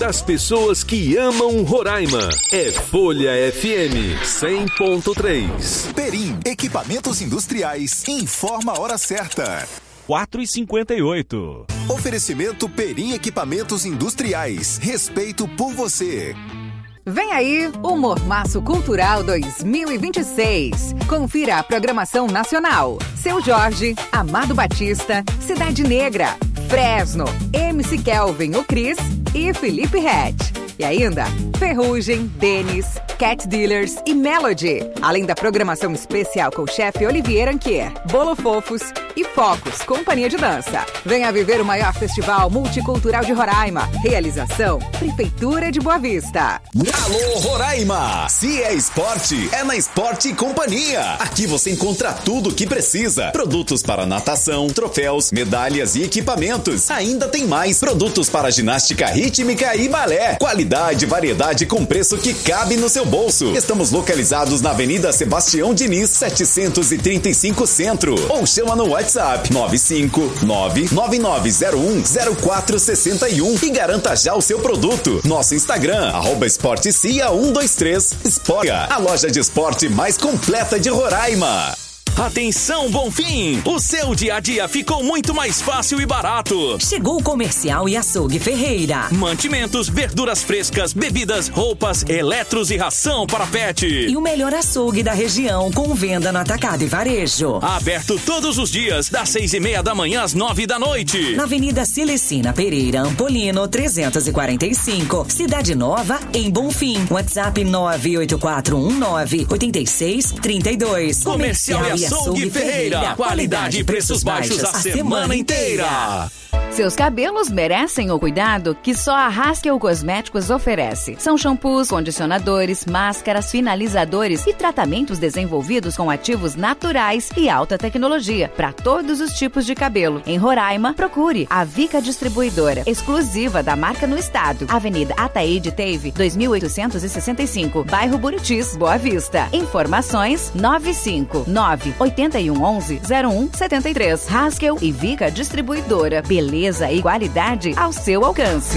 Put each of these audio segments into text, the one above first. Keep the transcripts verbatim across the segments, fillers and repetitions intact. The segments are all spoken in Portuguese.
das pessoas que amam Roraima. É Folha F M cem ponto três. Perim, equipamentos industriais, informa a hora certa. quatro e cinquenta e oito. Oferecimento Perim Equipamentos Industriais. Respeito por você. Vem aí o Mormaço Cultural dois mil e vinte e seis. Confira a programação nacional. Seu Jorge, Amado Batista, Cidade Negra, Fresno, M C Kelvin, o Cris e Felipe Rett. E ainda, Ferrugem, Denis, Cat Dealers e Melody. Além da programação especial com o chefe Olivier Anquier, Bolo Fofos e Focus, Companhia de Dança. Venha viver o maior festival multicultural de Roraima. Realização, Prefeitura de Boa Vista. Alô, Roraima! Se é esporte, é na Esporte Companhia. Aqui você encontra tudo o que precisa. Produtos para natação, troféus, medalhas e equipamentos. Ainda tem mais produtos para ginástica rítmica e balé. Qualidade e variedade com preço que cabe no seu bolso. Estamos localizados na Avenida Sebastião Diniz, setecentos e trinta e cinco Centro. Ou chama no WhatsApp nove cinco nove nove nove zero um zero quatro seis um e garanta já o seu produto. Nosso Instagram, arroba Esporte Cia um dois três. Esporte, a loja de esporte mais completa de Roraima. Atenção, Bonfim! O seu dia a dia ficou muito mais fácil e barato. Chegou o Comercial e Açougue Ferreira. Mantimentos, verduras frescas, bebidas, roupas, eletros e ração para pet. E o melhor açougue da região com venda no atacado e varejo. Aberto todos os dias, das seis e meia da manhã às nove da noite. Na Avenida Celecina Pereira Ampolino, trezentos e quarenta e cinco. Cidade Nova, em Bonfim. WhatsApp nove oito quatro um nove oito seis três dois. Comercial e Açougue Ferreira. Qualidade e preços baixos a semana inteira. Seus cabelos merecem o cuidado que só a Haskell Cosméticos oferece. São shampoos, condicionadores, máscaras, finalizadores e tratamentos desenvolvidos com ativos naturais e alta tecnologia para todos os tipos de cabelo. Em Roraima, procure a Vica Distribuidora, exclusiva da marca no estado. Avenida Ataíde Teve, dois mil oitocentos e sessenta e cinco, bairro Buritis, Boa Vista. Informações nove cinco nove oito um onze zero um sete três. Haskell e Vica Distribuidora. Beleza e qualidade ao seu alcance.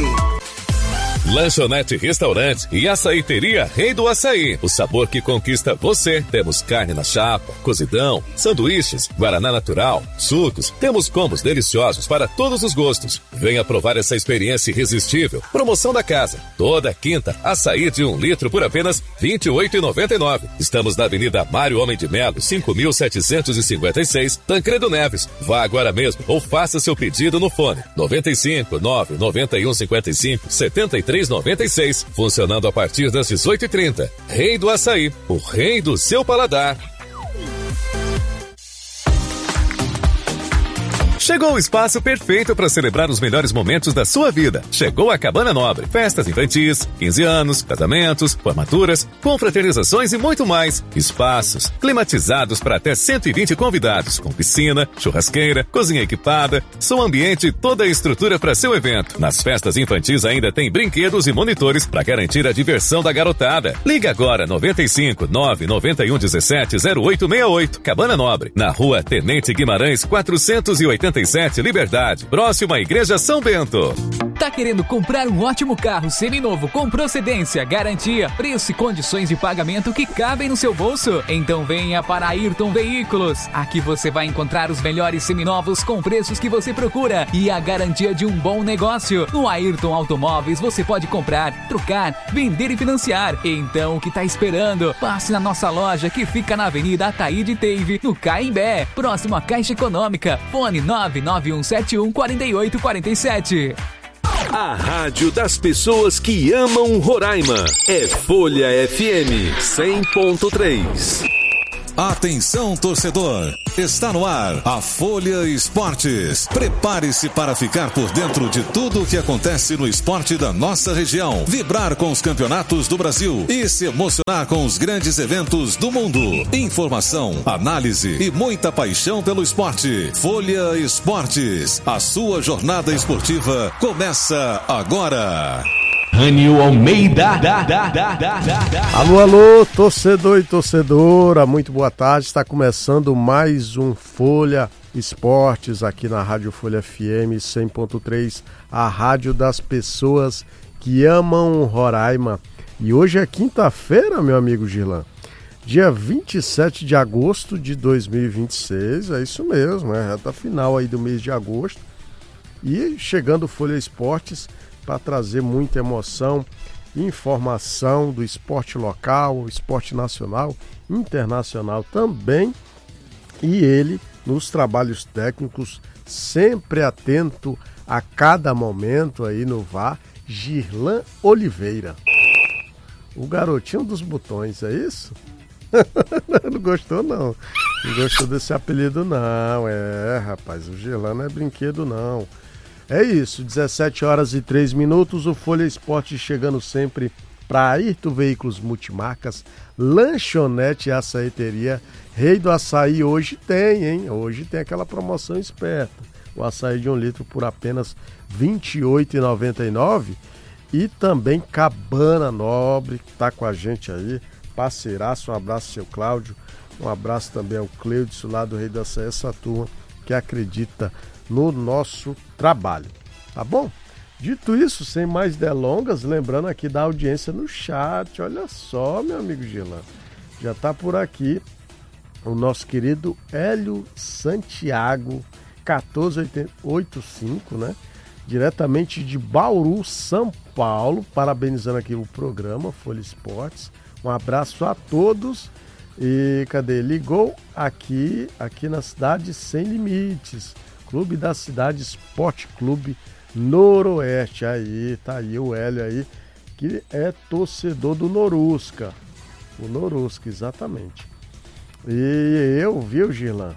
Lanchonete Restaurante e Açaiteria Rei do Açaí. O sabor que conquista você. Temos carne na chapa, cozidão, sanduíches, guaraná natural, sucos. Temos combos deliciosos para todos os gostos. Venha provar essa experiência irresistível. Promoção da casa. Toda quinta, açaí de um litro por apenas vinte e oito reais e noventa e nove centavos. Estamos na Avenida Mário Homem de Melo, cinco mil setecentos e cinquenta e seis, Tancredo Neves. Vá agora mesmo ou faça seu pedido no fone nove cinco nove nove um cinco cinco sete três noventa e seis, funcionando a partir das dezoito e trinta. Rei do Açaí, o rei do seu paladar. Chegou o espaço perfeito para celebrar os melhores momentos da sua vida. Chegou a Cabana Nobre. Festas infantis, quinze anos, casamentos, formaturas, confraternizações e muito mais. Espaços climatizados para até cento e vinte convidados, com piscina, churrasqueira, cozinha equipada, som ambiente e toda a estrutura para seu evento. Nas festas infantis ainda tem brinquedos e monitores para garantir a diversão da garotada. Ligue agora nove cinco nove nove um um sete zero oito seis oito. Cabana Nobre, na Rua Tenente Guimarães quatrocentos e oitenta e sete, Liberdade, próxima à Igreja São Bento. Tá querendo comprar um ótimo carro seminovo com procedência, garantia, preço e condições de pagamento que cabem no seu bolso? Então venha para Ayrton Veículos. Aqui você vai encontrar os melhores seminovos com preços que você procura e a garantia de um bom negócio. No Ayrton Automóveis você pode comprar, trocar, vender e financiar. Então o que tá esperando? Passe na nossa loja que fica na Avenida Ataíde Teve, no Caimbé, próximo à Caixa Econômica. Fone nove nove um sete um quatro oito quatro sete. A rádio das pessoas que amam Roraima. É Folha F M cem ponto três. Atenção, torcedor! Está no ar a Folha Esportes. Prepare-se para ficar por dentro de tudo o que acontece no esporte da nossa região, vibrar com os campeonatos do Brasil e se emocionar com os grandes eventos do mundo. Informação, análise e muita paixão pelo esporte. Folha Esportes. A sua jornada esportiva começa agora. Rânio Almeida. Alô, alô, torcedor e torcedora, muito boa tarde. Está começando mais um Folha Esportes aqui na Rádio Folha F M cem ponto três, a rádio das pessoas que amam Roraima. E hoje é quinta-feira, meu amigo Gilan, dia vinte e sete de agosto de dois mil e vinte e seis, é isso mesmo, é reta final aí do mês de agosto. E chegando o Folha Esportes para trazer muita emoção, informação do esporte local, esporte nacional, internacional também. E ele, nos trabalhos técnicos, sempre atento a cada momento aí no V A R, Girlan Oliveira. O garotinho dos botões, é isso? Não gostou não, não gostou desse apelido não, é rapaz, o Girlan não é brinquedo não. É isso, dezessete horas e três minutos, o Folha Esporte chegando sempre para Ayrton Veículos Multimarcas, Lanchonete e Açaiteria Rei do Açaí. Hoje tem, hein? Hoje tem aquela promoção esperta. O açaí de um litro por apenas vinte e oito reais e noventa e nove centavos. E também Cabana Nobre, que está com a gente aí, parceiraço. Um abraço, seu Cláudio. Um abraço também ao Cleudson, lá do Rei do Açaí, essa turma que acredita no nosso trabalho. Tá bom? Dito isso, sem mais delongas, lembrando aqui da audiência no chat. Olha só, meu amigo Gilan, já está por aqui o nosso querido Hélio Santiago, quatorze oitenta e cinco, né? Diretamente de Bauru, São Paulo, parabenizando aqui o programa Folha Esportes. Um abraço a todos. E cadê? Ligou aqui, aqui na cidade Sem Limites, Clube da Cidade Esporte Clube Noroeste. Aí, tá aí o Hélio aí, que é torcedor do Norusca. O Norusca, exatamente. E eu, viu, Gilan?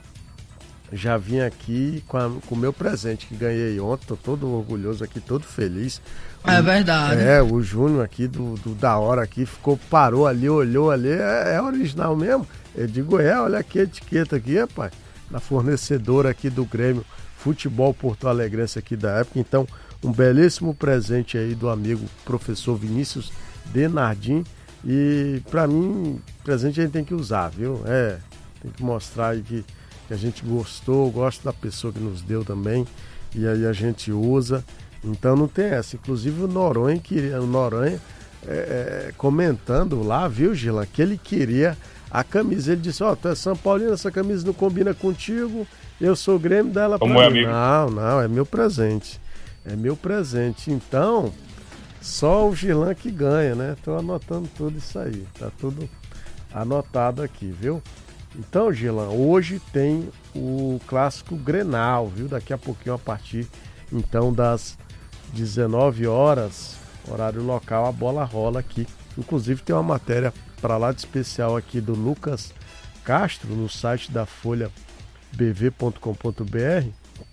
Já vim aqui com o meu presente que ganhei ontem, tô todo orgulhoso aqui, todo feliz. É verdade. É, o Júnior aqui do, do da hora aqui ficou, parou ali, olhou ali, é, é original mesmo? Eu digo, é, olha aqui a etiqueta aqui, rapaz, da fornecedora aqui do Grêmio Futebol Porto Alegrense aqui da época. Então, um belíssimo presente aí do amigo professor Vinícius Denardim. E pra mim, presente a gente tem que usar, viu? É, tem que mostrar aí que que a gente gostou, gosta da pessoa que nos deu também, e aí a gente usa, então não tem essa. Inclusive o Noronha queria, o Noronha é, é, comentando lá, viu, Gilan, que ele queria a camisa. Ele disse, ó, oh, tu é São Paulino, essa camisa não combina contigo, eu sou Grêmio, dela pra Como é, mim. amigo? Não, não, é meu presente, é meu presente. Então, só o Gilan que ganha, né? Tô anotando tudo isso aí, tá tudo anotado aqui, viu? Então, Gilan, hoje tem o clássico Grenal, viu? Daqui a pouquinho, a partir então das dezenove horas, horário local, a bola rola aqui. Inclusive tem uma matéria para lá de especial aqui do Lucas Castro, no site da folha b v ponto com ponto b r,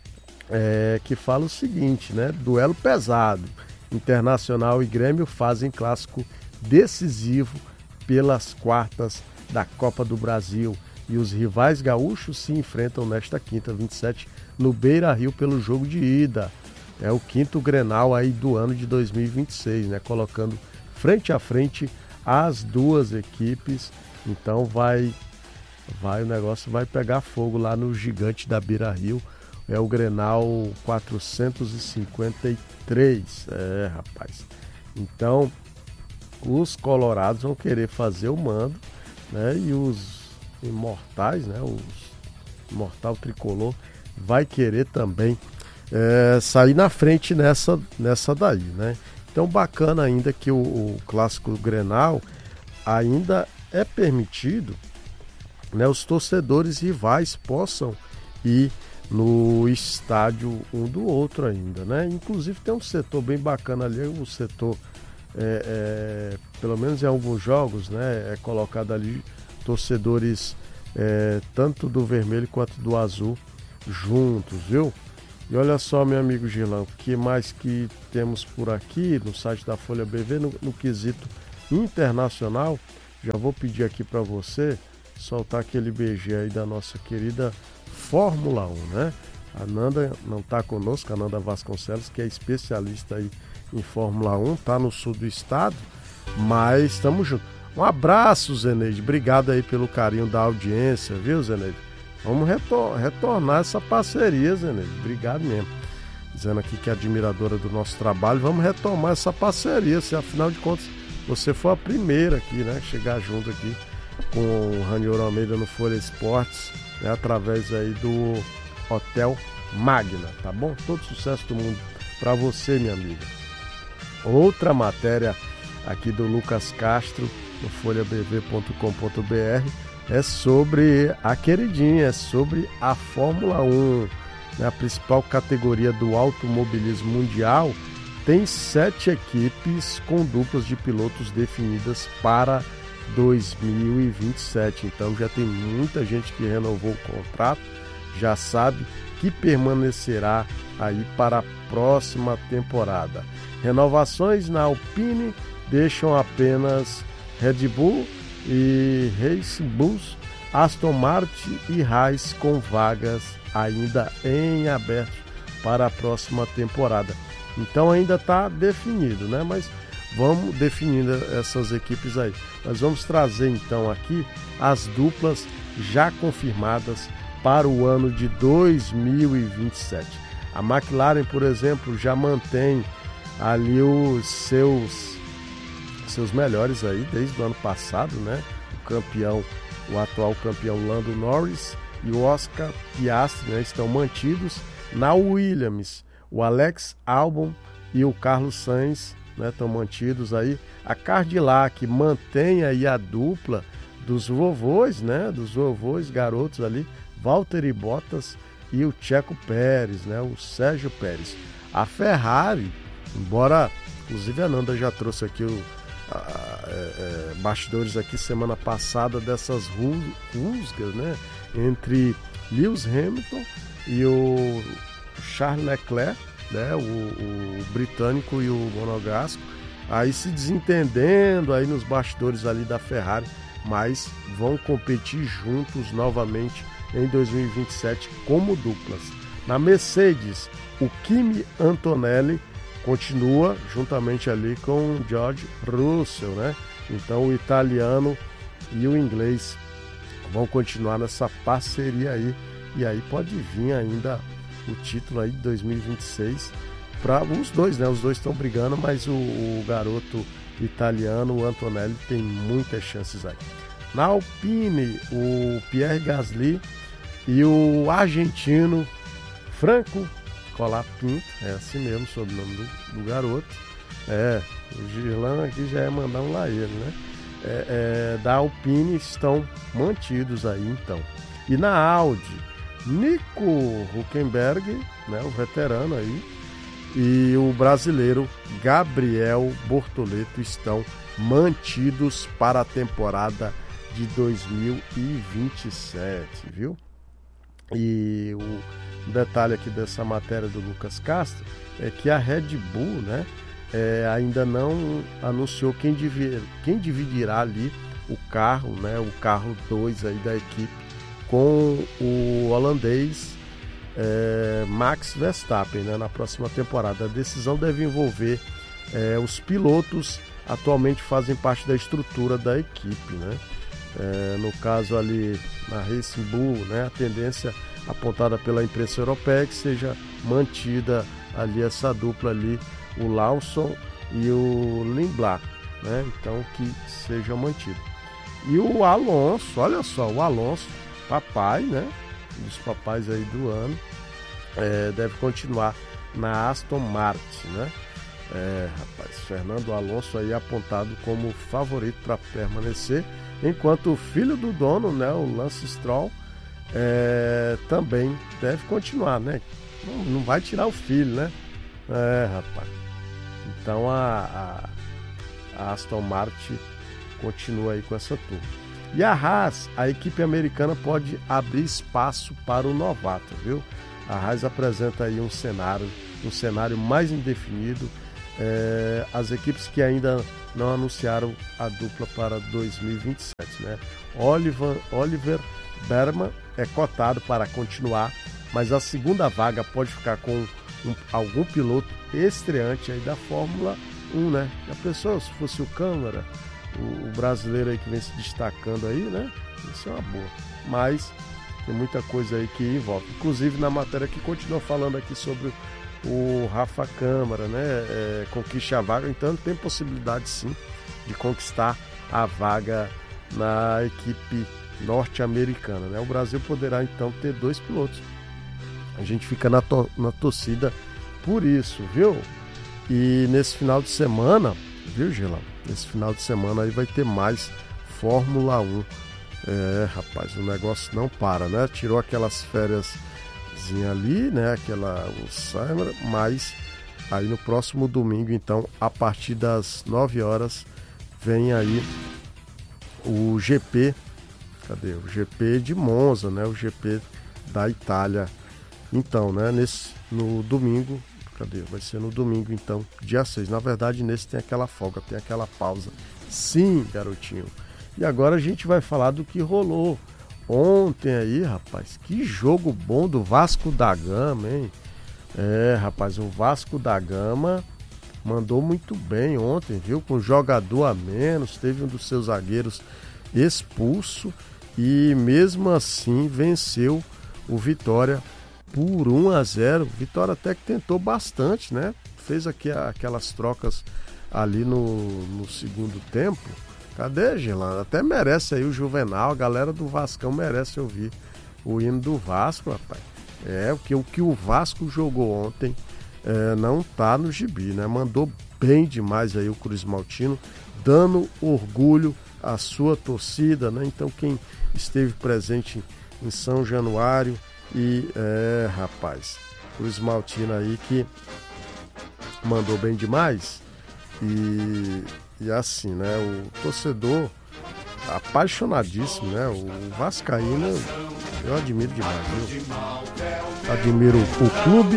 é, que fala o seguinte, né? Duelo pesado. Internacional e Grêmio fazem clássico decisivo pelas quartas da Copa do Brasil. E os rivais gaúchos se enfrentam nesta quinta, vinte e sete, no Beira-Rio pelo jogo de ida. É o quinto Grenal aí do ano de dois mil e vinte e seis, né? Colocando frente a frente as duas equipes. Então vai, vai o negócio vai pegar fogo lá no gigante da Beira-Rio. É o Grenal quatrocentos e cinquenta e três. É, rapaz. Então, os colorados vão querer fazer o mando, né? E os imortais, né? Os Imortal Tricolor vai querer também é, sair na frente nessa, nessa daí, né? Então, bacana ainda que o, o clássico Grenal ainda é permitido, né? Os torcedores rivais possam ir no estádio um do outro ainda, né? Inclusive tem um setor bem bacana ali, o setor é, é, pelo menos em alguns jogos, né? É colocado ali torcedores é, tanto do vermelho quanto do azul juntos, viu? E olha só, meu amigo Gilan, o que mais que temos por aqui no site da Folha B V no, no quesito internacional. Já vou pedir aqui para você soltar aquele B G aí da nossa querida Fórmula um, né? A Nanda não está conosco, a Nanda Vasconcelos, que é especialista aí em Fórmula um, tá no sul do estado, mas estamos juntos. Um abraço, Zeneide, obrigado aí pelo carinho da audiência, viu, Zeneide? Vamos retor- retornar essa parceria, Zeneide, obrigado mesmo. dizendo aqui que é admiradora do nosso trabalho. Vamos retomar essa parceria, se afinal de contas você foi a primeira aqui, né? Chegar junto aqui com o Raniero Almeida no Folha Esportes, né, através aí do Hotel Magna, tá bom? Todo sucesso do mundo para você, minha amiga. Outra matéria aqui do Lucas Castro no folha b v ponto com ponto b r é sobre a queridinha, é sobre a Fórmula um, né, a principal categoria do automobilismo mundial. Tem sete equipes com duplas de pilotos definidas para dois mil e vinte e sete. Então já tem muita gente que renovou o contrato, já sabe que permanecerá aí para a próxima temporada. Renovações na Alpine deixam apenas Red Bull e Racing Bulls, Aston Martin e Haas com vagas ainda em aberto para a próxima temporada. Então ainda está definido, né? Mas vamos definindo essas equipes aí. Nós vamos trazer então aqui as duplas já confirmadas para o ano de dois mil e vinte e sete. A McLaren, por exemplo, já mantém ali os seus, seus melhores aí desde o ano passado, né? O campeão, o atual campeão Lando Norris e o Oscar Piastri, né, estão mantidos. Na Williams, o Alex Albon e o Carlos Sainz, né, estão mantidos aí. A Cadillac mantém aí a dupla dos vovôs, né, dos vovôs garotos ali, Valtteri Bottas e o Checo Pérez, né, o Sérgio Pérez. A Ferrari, embora, inclusive a Nanda já trouxe aqui o a, a, é, bastidores aqui semana passada dessas rusgas, né, entre Lewis Hamilton e o Charles Leclerc, né, o, o britânico e o monegasco, aí se desentendendo aí nos bastidores ali da Ferrari, mas vão competir juntos novamente em dois mil e vinte e sete como duplas. Na Mercedes, o Kimi Antonelli continua juntamente ali com o George Russell, né? Então o italiano e o inglês vão continuar nessa parceria aí, e aí pode vir ainda o título aí de dois mil e vinte e seis para os dois, né? Os dois estão brigando, mas o, o garoto italiano, o Antonelli, tem muitas chances aí. Na Alpine, o Pierre Gasly e o argentino Franco Colapinto, é assim mesmo, sob o nome do, do garoto. É, o Girlan aqui já é mandar um laeiro, né? É, é, da Alpine estão mantidos aí, então. E na Audi, Nico Hülkenberg, né, o veterano aí, e o brasileiro Gabriel Bortoleto estão mantidos para a temporada de dois mil e vinte e sete, viu? E o detalhe aqui dessa matéria do Lucas Castro é que a Red Bull, né, é, ainda não anunciou quem, dividir, quem dividirá ali o carro, né, o carro dois aí da equipe com o holandês é, Max Verstappen, né, na próxima temporada. A decisão deve envolver é, os pilotos atualmente fazem parte da estrutura da equipe, né? É, no caso ali na Racing Bull, né, a tendência apontada pela imprensa europeia é que seja mantida ali essa dupla ali, o Lawson e o Lindblad, né? Então que seja mantido. E o Alonso, olha só, o Alonso, papai, né, dos papais aí do ano, é, deve continuar na Aston Martin, né? É, rapaz, Fernando Alonso aí apontado como favorito para permanecer, enquanto o filho do dono, né, o Lance Stroll, é, também deve continuar, né? Não, não vai tirar o filho, né? É, rapaz. Então a, a, a Aston Martin continua aí com essa turma. E a Haas, a equipe americana pode abrir espaço para o novato, viu? A Haas apresenta aí um cenário, um cenário mais indefinido. É, as equipes que ainda não anunciaram a dupla para dois mil e vinte e sete, né? Oliver, Oliver Berman é cotado para continuar, mas a segunda vaga pode ficar com um, algum piloto estreante aí da Fórmula um, né? Já pensou se fosse o Câmara, o, o brasileiro aí que vem se destacando aí, né? Isso é uma boa, mas tem muita coisa aí que envolve. Inclusive na matéria que continua falando aqui sobre o Rafa Câmara, né, é, conquiste a vaga. Então tem possibilidade sim de conquistar a vaga na equipe norte-americana, né? O Brasil poderá então ter dois pilotos. A gente fica na, to- na torcida por isso, viu? E nesse final de semana, viu, Gilão? Nesse final de semana aí vai ter mais Fórmula um. É, rapaz, o negócio não para, né? Tirou aquelas férias ali, né? Aquela o Summer, mas aí no próximo domingo, então, a partir das nove horas, vem aí o G P. Cadê? O G P de Monza, né? O G P da Itália. Então, né? Nesse, no domingo, cadê? Vai ser no domingo, então, dia seis. Na verdade, nesse tem aquela folga, tem aquela pausa. Sim, garotinho. E agora a gente vai falar do que rolou ontem aí, rapaz. Que jogo bom do Vasco da Gama, hein? É, rapaz, o Vasco da Gama mandou muito bem ontem, viu? Com jogador a menos, teve um dos seus zagueiros expulso e mesmo assim venceu o Vitória por um a zero. Vitória até que tentou bastante, né? Fez aqui aquelas trocas ali no, no segundo tempo. Cadê, Gelano? Até merece aí o Juvenal, a galera do Vascão merece ouvir o hino do Vasco, rapaz. É, o que o, que o Vasco jogou ontem é, não tá no gibi, né? Mandou bem demais aí o Cruz Maltino, dando orgulho à sua torcida, né? Então quem esteve presente em São Januário e, é, rapaz, Cruz Maltino aí que mandou bem demais e... E assim, né, o torcedor apaixonadíssimo, né, o vascaíno, eu admiro demais, viu? Admiro o clube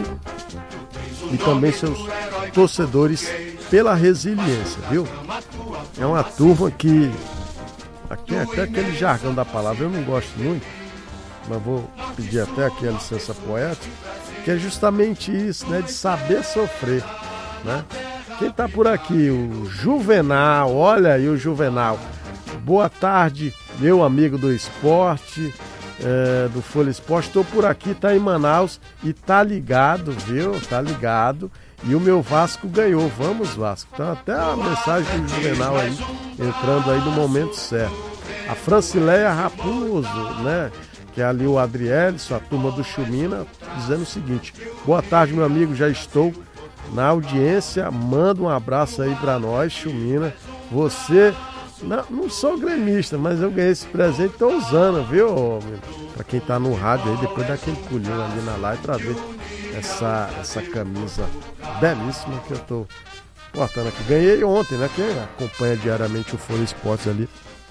e também seus torcedores pela resiliência, viu? É uma turma que, aqui é até aquele jargão da palavra, eu não gosto muito, mas vou pedir até aqui a licença poética, que é justamente isso, né, de saber sofrer, né? Quem tá por aqui? O Juvenal, olha aí o Juvenal. Boa tarde, meu amigo do esporte, é, do Folha Esporte. Tô por aqui, tá em Manaus e tá ligado, viu? Tá ligado. E o meu Vasco ganhou. Vamos, Vasco. Então até a mensagem do Juvenal aí, entrando aí no momento certo. A Francileia Raposo, né? Que é ali o Adrielson, a turma do Chumina, dizendo o seguinte: boa tarde, meu amigo, já estou na audiência, manda um abraço aí pra nós, Chumina. Você, não, não sou gremista, mas eu ganhei esse presente, tô usando, viu? Pra quem tá no rádio aí, depois dá aquele pulinho ali na live pra ver essa, essa camisa belíssima que eu tô portando aqui. Ganhei ontem, né? Quem acompanha diariamente o Folha Esportes ali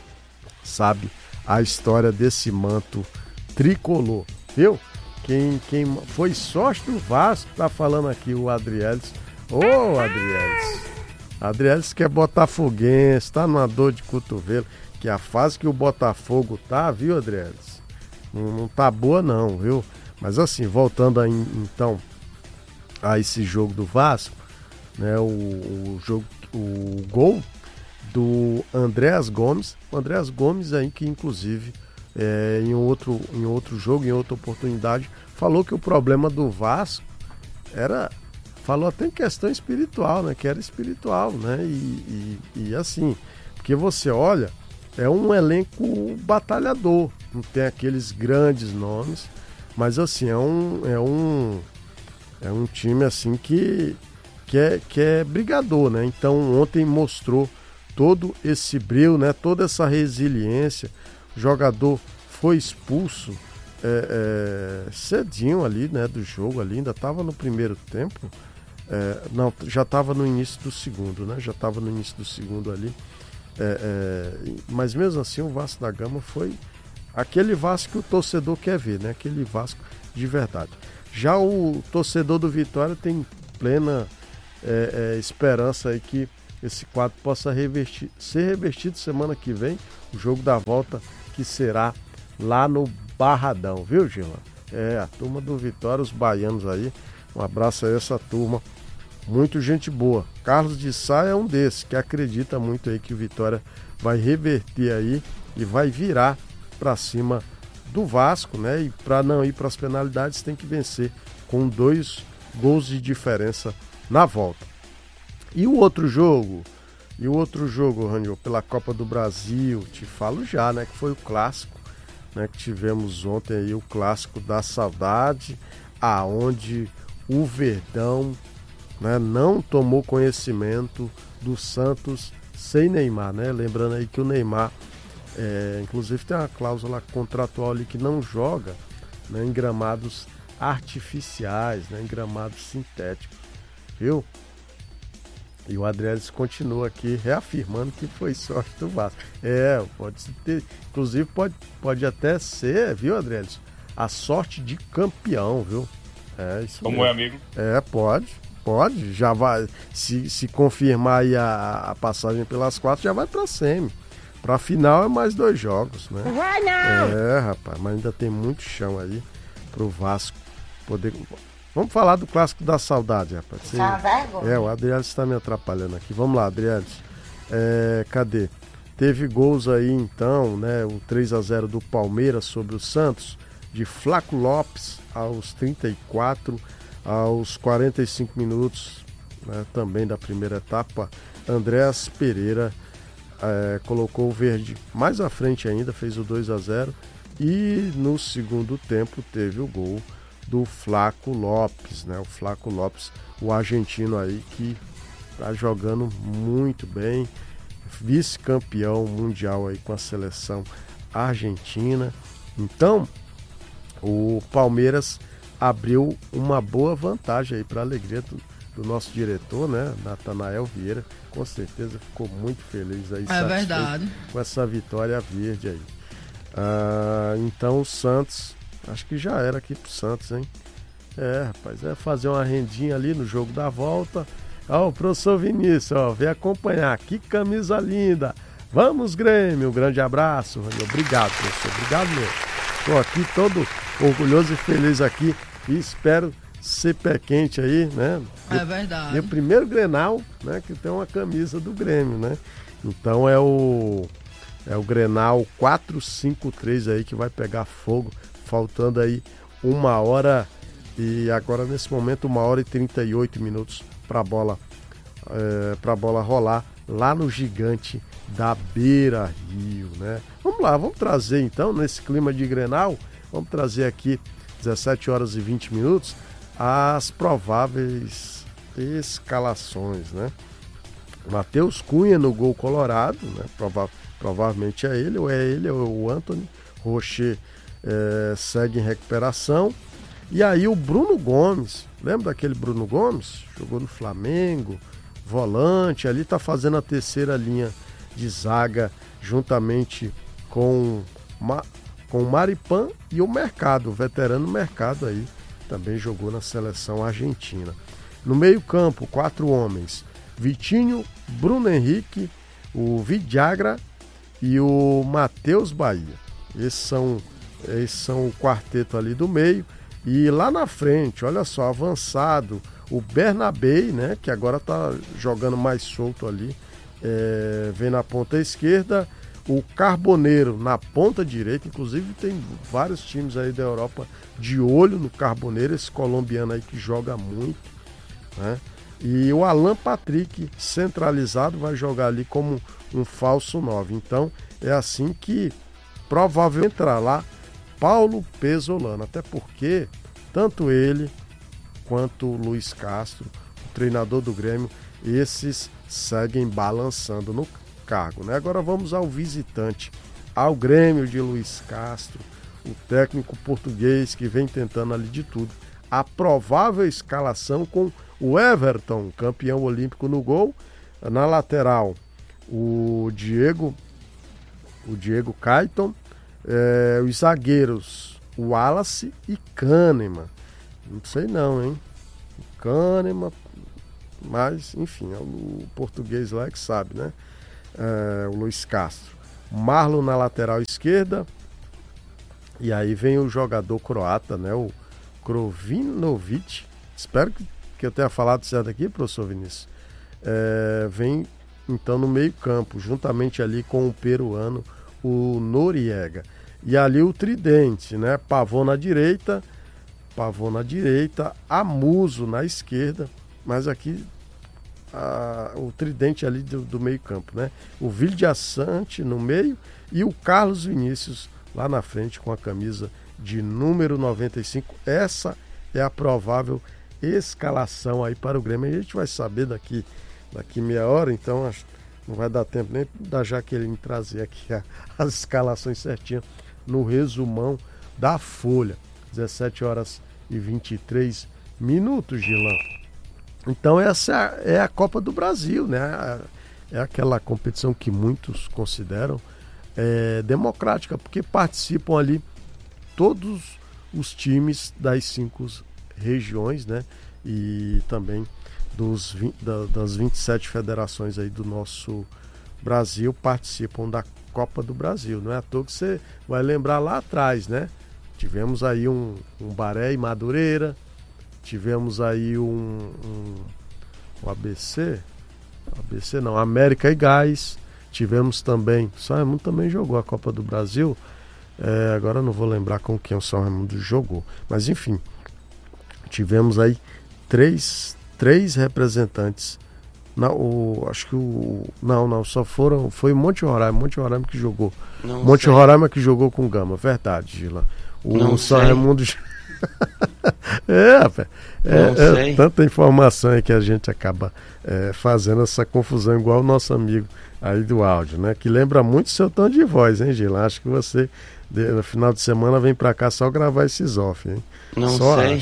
sabe a história desse manto tricolor, viu? Quem, quem foi sócio do Vasco, tá falando aqui o Adrielis. Ô, oh, Adrielis. Adrielis que é botafoguense, tá numa dor de cotovelo. Que a fase que o Botafogo tá, viu, Adrielis? Não, não tá boa não, viu? Mas assim, voltando aí, então a esse jogo do Vasco, né? O, o, jogo, o gol do Andréas Gomes. O Andréas Gomes aí que inclusive... É, em, outro, em outro jogo, em outra oportunidade, falou que o problema do Vasco era, falou até em questão espiritual, né? Que era espiritual, né? E, e, e assim, porque você olha, é um elenco batalhador, não tem aqueles grandes nomes, mas assim, é um, é um, é um time assim que, que, é, que é brigador, né? Então ontem mostrou todo esse brilho, né? Toda essa resiliência. O jogador foi expulso é, é, cedinho ali, né, do jogo ali, ainda estava no primeiro tempo, é, não, já estava no início do segundo, né, já estava no início do segundo ali, é, é, mas mesmo assim o Vasco da Gama foi aquele Vasco que o torcedor quer ver, né, aquele Vasco de verdade. Já o torcedor do Vitória tem plena é, é, esperança aí que esse quadro possa revertir, ser revertido semana que vem, o jogo da volta que será lá no Barradão, viu, Gila? É, a turma do Vitória, os baianos aí, um abraço a essa turma, muito gente boa. Carlos de Sá é um desses, que acredita muito aí que o Vitória vai reverter aí e vai virar para cima do Vasco, né? E para não ir para as penalidades tem que vencer com dois gols de diferença na volta. E o outro jogo, e o outro jogo, Ranil, pela Copa do Brasil, te falo já, né, que foi o clássico, né, que tivemos ontem aí, o clássico da saudade, aonde o Verdão, né, não tomou conhecimento do Santos sem Neymar, né? Lembrando aí que o Neymar, é, inclusive tem uma cláusula contratual ali que não joga, né, em gramados artificiais, né, em gramados sintéticos, viu? E o Adriles continua aqui reafirmando que foi sorte do Vasco. É, pode ter, inclusive pode, pode até ser, viu, Adriles, a sorte de campeão, viu? É isso. Como mesmo. é, amigo? É, pode, pode. Já vai, se, se confirmar aí a, a passagem pelas quatro, já vai pra semi. Pra final é mais dois jogos, né? Vai não! É, rapaz, mas ainda tem muito chão aí pro Vasco poder... Vamos falar do clássico da saudade, rapaz. Você... É, o Adriano está me atrapalhando aqui. Vamos lá, Adriano. É, cadê? Teve gols aí, então, né? O três a zero do Palmeiras sobre o Santos, de Flaco Lopes aos trinta e quatro, aos quarenta e cinco minutos, né, também da primeira etapa, Andréas Pereira é, colocou o verde mais à frente ainda, fez o dois a zero, e no segundo tempo teve o gol do Flaco Lopes, né? O Flaco Lopes, o argentino aí que tá jogando muito bem, vice-campeão mundial aí com a seleção argentina. Então, o Palmeiras abriu uma boa vantagem aí para a alegria do, do nosso diretor, né? Natanael Vieira, com certeza ficou muito feliz aí. É verdade. Com essa vitória verde aí. Ah, então o Santos, acho que já era aqui pro Santos, hein? É, rapaz, é fazer uma rendinha ali no jogo da volta. Ó, o professor Vinícius, ó, vem acompanhar. Que camisa linda! Vamos, Grêmio! Um grande abraço. Obrigado, professor. Obrigado mesmo. Estou aqui todo orgulhoso e feliz aqui e espero ser pé quente aí, né? É verdade. Meu primeiro Grenal, né? Que tem uma camisa do Grêmio, né? Então é o... É o Grenal quatrocentos e cinquenta e três aí que vai pegar fogo, faltando aí uma hora e agora nesse momento uma hora e trinta e oito minutos para a bola, é, para a bola rolar lá no Gigante da Beira Rio, né? Vamos lá, vamos trazer então nesse clima de Grenal, vamos trazer aqui dezessete horas e vinte minutos as prováveis escalações, né? Matheus Cunha no gol colorado, né? Prova- provavelmente é ele, ou é ele, ou é o Antony. Rocher é, segue em recuperação. E aí o Bruno Gomes, lembra daquele Bruno Gomes? Jogou no Flamengo, volante, ali tá fazendo a terceira linha de zaga, juntamente com, Ma- com o Maripan e o Mercado, o veterano Mercado aí, também jogou na seleção argentina. No meio campo, quatro homens, Vitinho, Bruno Henrique, o Vidagra e o Matheus Bahia. Esses são, esses são o quarteto ali do meio. E lá na frente, olha só, avançado, o Bernabé, né, que agora está jogando mais solto ali, é, vem na ponta esquerda, o Carboneiro na ponta direita, inclusive tem vários times aí da Europa de olho no Carboneiro, esse colombiano aí que joga muito, né? E o Alan Patrick, centralizado, vai jogar ali como um falso nove. Então, é assim que provavelmente entrará lá Paulo Pesolano. Até porque, tanto ele quanto o Luiz Castro, o treinador do Grêmio, esses seguem balançando no cargo, né? Agora vamos ao visitante, ao Grêmio de Luiz Castro, o técnico português que vem tentando ali de tudo. A provável escalação com o Everton, campeão olímpico no gol. Na lateral, o Diego, o Diego Caiton, é, os zagueiros, o Wallace e Kahneman. Não sei não, hein? Kahneman, mas, enfim, é o português lá que sabe, né? É, o Luiz Castro. Marlon na lateral esquerda. E aí vem o jogador croata, né? O Krovinovic. Espero que que eu tenha falado certo aqui, professor Vinícius, é, vem então no meio campo, juntamente ali com o peruano, o Noriega. E ali o tridente, né? Pavon na direita, Pavon na direita, Amuso na esquerda, mas aqui a, o tridente ali do, do meio campo, né? O Vildiaçante no meio e o Carlos Vinícius lá na frente com a camisa de número noventa e cinco. Essa é a provável escalação aí para o Grêmio. A gente vai saber daqui, daqui meia hora, então acho, não vai dar tempo nem da Jaqueline trazer aqui a, as escalações certinhas no resumão da Folha. dezessete horas e vinte e três minutos, Gilan. Então essa é a Copa do Brasil, né? É aquela competição que muitos consideram é, democrática, porque participam ali todos os times das cinco regiões, né? E também dos, da, das vinte e sete federações aí do nosso Brasil participam da Copa do Brasil. Não é à toa que você vai lembrar lá atrás, né? Tivemos aí um, um Baré e Madureira, tivemos aí um, um, um A B C, A B C não, América e Gás, tivemos também, São Raimundo também jogou a Copa do Brasil, é, agora não vou lembrar com quem o São Raimundo jogou, mas enfim, tivemos aí três, três representantes, não, o, acho que o, não, não, só foram, foi Monte Roraima, Monte Roraima que jogou, não Monte sei. Roraima que jogou com Gama, verdade, Gila. O não São sei. Raimundo. é, rapaz. É, é tanta informação aí que a gente acaba é, fazendo essa confusão, igual o nosso amigo aí do áudio, né? Que lembra muito o seu tom de voz, hein, Gila? Acho que você, de, no final de semana, vem pra cá só gravar esses off, hein? Não só sei.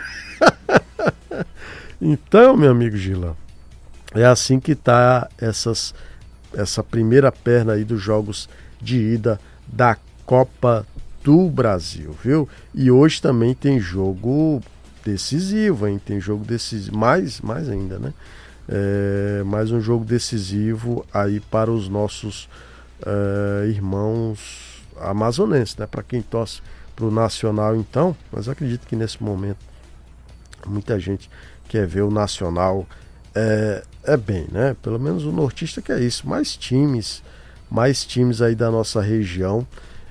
Então, meu amigo Gila, é assim que tá essas, essa primeira perna aí dos jogos de ida da Copa do Brasil, viu? E hoje também tem jogo decisivo, hein? Tem jogo decisivo, mais, mais ainda, né? É, mais um jogo decisivo aí para os nossos é, irmãos amazonenses, né? Para quem torce para o Nacional, então, mas acredito que nesse momento muita gente quer ver o Nacional é, é bem, né? Pelo menos o nortista quer isso, mais times, mais times aí da nossa região.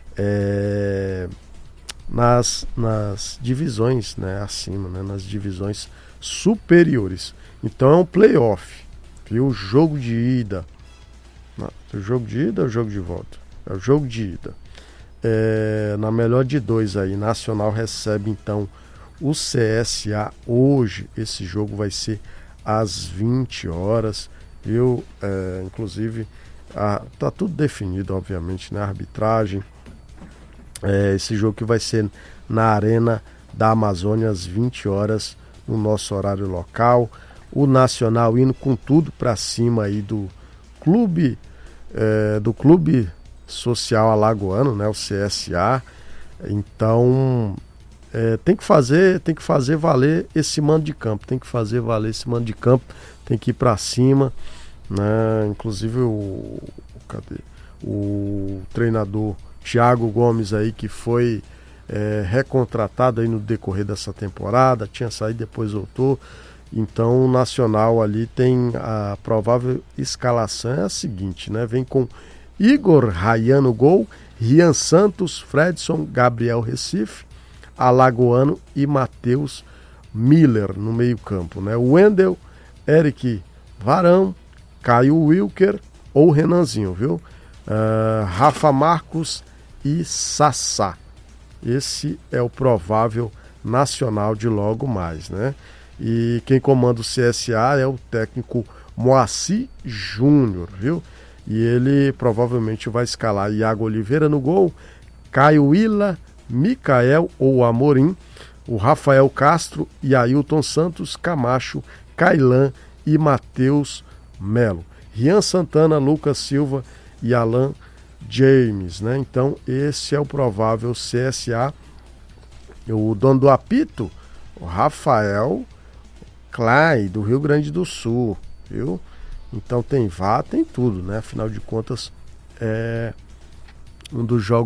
É, nas, nas divisões, né, acima, né, nas divisões superiores. Então é um playoff, viu? Jogo de ida. Não, o jogo de ida ou o jogo de volta? É o jogo de ida. É, na melhor de dois aí, Nacional recebe então o C S A hoje. Esse jogo vai ser às vinte horas. Viu? É, inclusive, a, tá tudo definido, obviamente, na arbitragem. É, esse jogo que vai ser na Arena da Amazônia às vinte horas no nosso horário local. O Nacional indo com tudo para cima aí do clube é, do Clube Social Alagoano, né, o C S A. Então é, tem que fazer, tem que fazer valer esse mando de campo, tem que fazer valer esse mando de campo, tem que ir para cima, né? Inclusive o cadê? O treinador Thiago Gomes aí, que foi é, recontratado aí no decorrer dessa temporada, tinha saído, depois voltou. Então o Nacional ali tem a provável escalação é a seguinte, né? Vem com Igor Rayan no gol, Rian Santos, Fredson, Gabriel Recife, Alagoano e Matheus Miller no meio campo, né? Wendel, Eric Varão, Caio Wilker ou Renanzinho, viu? Uh, Rafa Marcos e Sassá. Esse é o provável Nacional de logo mais, né? E quem comanda o C S A é o técnico Moacir Júnior, viu? E ele provavelmente vai escalar Iago Oliveira no gol, Caio Ila, Micael ou Amorim, o Rafael Castro e Ailton Santos, Camacho, Cailan e Matheus Melo. Rian Santana, Lucas Silva e Alan James, né? Então esse é o provável C S A. O dono do apito, o Rafael Clay, do Rio Grande do Sul, viu? Então tem V A R, tem tudo, né? Afinal de contas, é um dos jogos